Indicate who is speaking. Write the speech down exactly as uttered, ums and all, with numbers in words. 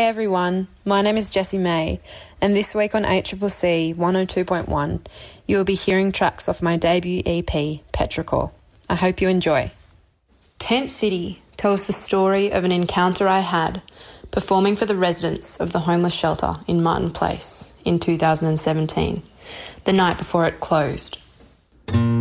Speaker 1: everyone, my name is Jessie May, and this week on A C C C one oh two point one, you will be hearing tracks off my debut E P, Petrichor. I hope you enjoy. Tent City tells the story of an encounter I had performing for the residents of the homeless shelter in Martin Place in two thousand seventeen, the night before it closed.